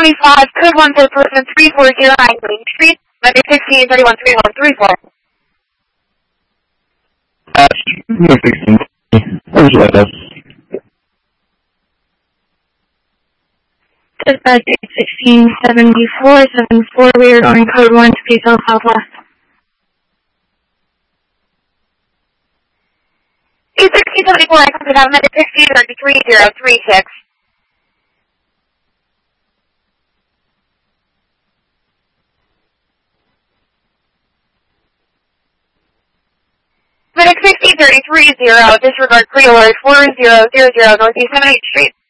1675, code 1 third person 3409 Main Street, Medic 16313134. No 16. Where's that? Dispatch 167474, we are going code 1 to Peaceville Southwest. 1674, I could have Medic 163036. Medic 163030, disregard pre-alert 4000 Northeast 78th Street.